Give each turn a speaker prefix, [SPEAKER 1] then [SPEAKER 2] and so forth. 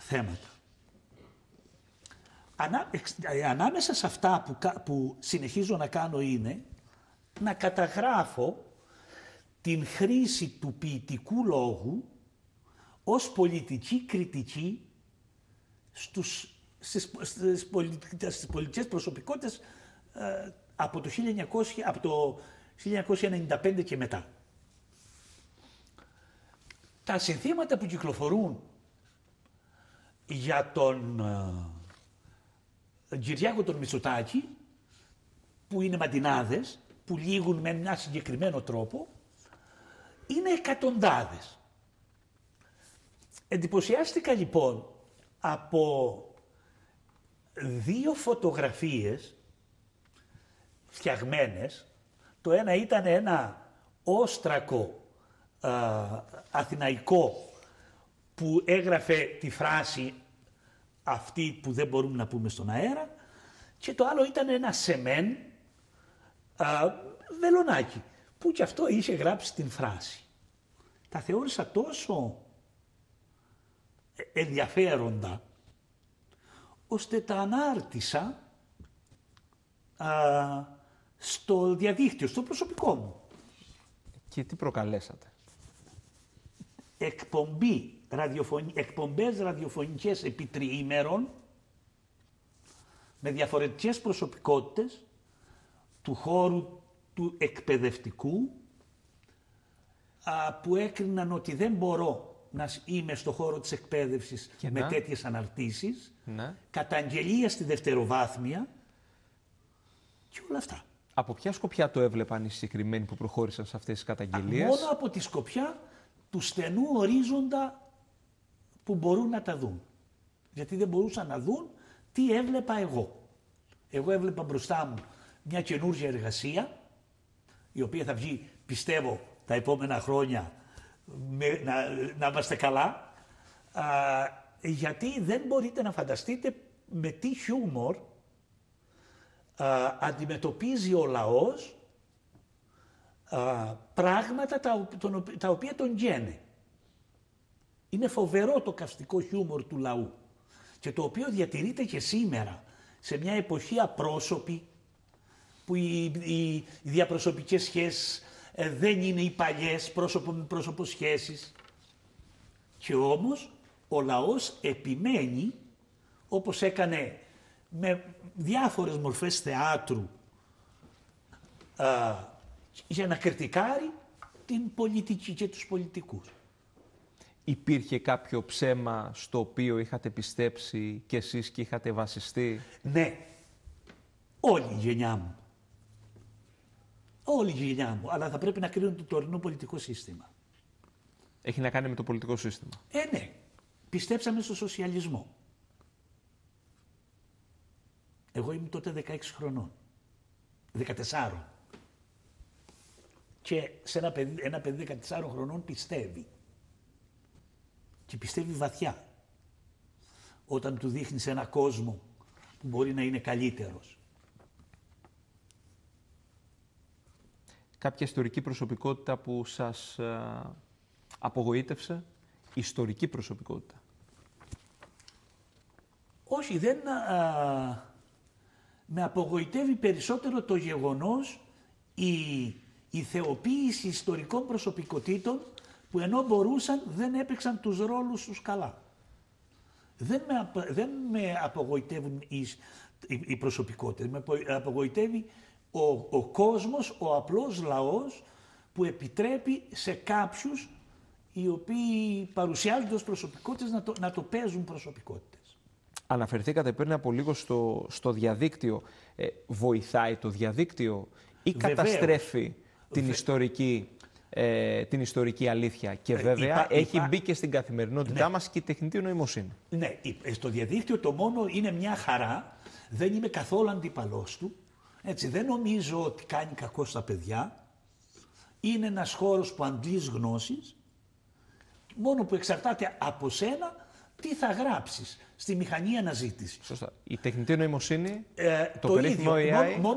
[SPEAKER 1] θέματα. Ανάμεσα σε αυτά που συνεχίζω να κάνω είναι να καταγράφω την χρήση του ποιητικού λόγου ως πολιτική κριτική στις πολιτικές προσωπικότητες από το 1995 και μετά. Τα συνθήματα που κυκλοφορούν για τον Κυριάκο τον Μητσοτάκη, που είναι μαντινάδες, που λήγουν με ένα συγκεκριμένο τρόπο, είναι εκατοντάδες. Εντυπωσιάστηκα λοιπόν από δύο φωτογραφίες φτιαγμένες. Το ένα ήταν ένα όστρακο αθηναϊκό που έγραφε τη φράση αυτή που δεν μπορούμε να πούμε στον αέρα, και το άλλο ήταν ένα σεμέν βελονάκι που κι αυτό είχε γράψει την φράση. Τα θεώρησα τόσο ενδιαφέροντα ώστε τα ανάρτησα στο διαδίκτυο, στο προσωπικό μου.
[SPEAKER 2] Και τι προκαλέσατε?
[SPEAKER 1] Εκπομπές ραδιοφωνικές επί τριήμερων με διαφορετικές προσωπικότητες του χώρου του εκπαιδευτικού που έκριναν ότι δεν μπορώ να είμαι στο χώρο της εκπαίδευσης με τέτοιες αναρτήσεις, καταγγελία στη δευτεροβάθμια και όλα αυτά.
[SPEAKER 2] Από ποια σκοπιά το έβλεπαν οι συγκεκριμένοι που προχώρησαν σε αυτές τις καταγγελίες?
[SPEAKER 1] Μόνο από τη σκοπιά του στενού ορίζοντα που μπορούν να τα δουν. Γιατί δεν μπορούσαν να δουν τι έβλεπα εγώ. Εγώ έβλεπα μπροστά μου μια καινούργια εργασία, η οποία θα βγει, πιστεύω, τα επόμενα χρόνια να είμαστε καλά, γιατί δεν μπορείτε να φανταστείτε με τι χιούμορ αντιμετωπίζει ο λαός πράγματα τα οποία τον γένε. Είναι φοβερό το καυστικό χιούμορ του λαού και το οποίο διατηρείται και σήμερα σε μια εποχή απρόσωπη που οι διαπροσωπικές σχέσεις δεν είναι οι παλιές πρόσωπο με πρόσωπο σχέσεις, και όμως ο λαός επιμένει, όπως έκανε με διάφορες μορφές θεάτρου, για να κριτικάρει την πολιτική και τους πολιτικούς.
[SPEAKER 2] Υπήρχε κάποιο ψέμα στο οποίο είχατε πιστέψει κι εσείς και είχατε βασιστεί?
[SPEAKER 1] Ναι. Όλη η γενιά μου. Όλη η γενιά μου. Αλλά θα πρέπει να κρίνουν το τωρινό πολιτικό σύστημα.
[SPEAKER 2] Έχει να κάνει με το πολιτικό σύστημα?
[SPEAKER 1] Ναι. Πιστέψαμε στο σοσιαλισμό. Εγώ ήμουν τότε 16 χρονών. 14. Και σε ένα παιδί 14 χρονών πιστεύει. Και πιστεύει βαθιά. Όταν του δείχνεις ένα κόσμο που μπορεί να είναι καλύτερος.
[SPEAKER 2] Κάποια ιστορική προσωπικότητα που σας απογοήτευσε? Ιστορική προσωπικότητα?
[SPEAKER 1] Όχι, δεν... με απογοητεύει περισσότερο το γεγονός η θεοποίηση ιστορικών προσωπικότητων που ενώ μπορούσαν δεν έπαιξαν τους ρόλους τους καλά. Δεν με απογοητεύουν οι προσωπικότητες, με απογοητεύει ο κόσμος, ο απλός λαός που επιτρέπει σε κάποιους οι οποίοι παρουσιάζονται ως προσωπικότητες να το παίζουν προσωπικότητες.
[SPEAKER 2] Αναφερθήκατε πριν από λίγο στο διαδίκτυο. Βοηθάει το διαδίκτυο ή καταστρέφει την ιστορική αλήθεια? Και βέβαια έχει μπει και στην καθημερινότητά μας και η τεχνητή νοημοσύνη. Ναι,
[SPEAKER 1] στο διαδίκτυο το μόνο είναι μια χαρά. Δεν είμαι καθόλου αντίπαλός του. Έτσι, δεν νομίζω ότι κάνει κακό στα παιδιά. Είναι ένας χώρος που αντλείς γνώσεις. Μόνο που εξαρτάται από σένα τι θα γράψεις στη μηχανή αναζήτησης.
[SPEAKER 2] Σωστά. Η τεχνητή νοημοσύνη, το περίφημο AI...